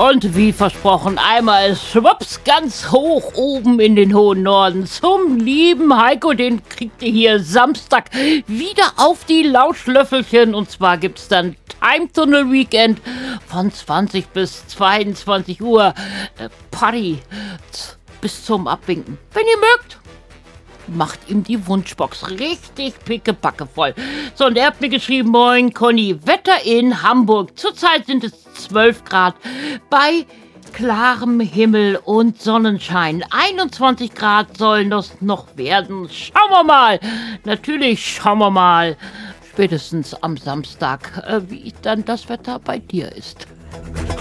Und wie versprochen, einmal schwupps ganz hoch oben in den hohen Norden zum lieben Heiko. Den kriegt ihr hier Samstag wieder auf die Lauschlöffelchen. Und zwar gibt's dann Time Tunnel Weekend von 20 bis 22 Uhr. Party bis zum Abwinken. Wenn ihr mögt, macht ihm die Wunschbox richtig pickepacke voll. So, und er hat mir geschrieben: Moin Conny, Wetter in Hamburg. Zurzeit sind es 12 Grad bei klarem Himmel und Sonnenschein. 21 Grad sollen das noch werden. Schauen wir mal. Natürlich schauen wir mal. Spätestens am Samstag, wie dann das Wetter bei dir ist.